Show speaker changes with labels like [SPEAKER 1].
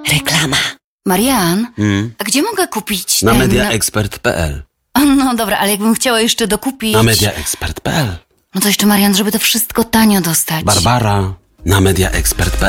[SPEAKER 1] Reklama.
[SPEAKER 2] Marian, a gdzie mogę kupić
[SPEAKER 3] Na mediaexpert.pl.
[SPEAKER 2] No dobra, ale jakbym chciała jeszcze dokupić...
[SPEAKER 3] Na mediaexpert.pl.
[SPEAKER 2] No to jeszcze, Marian, żeby to wszystko tanio dostać.
[SPEAKER 3] Barbara. Na mediaexpert.pl.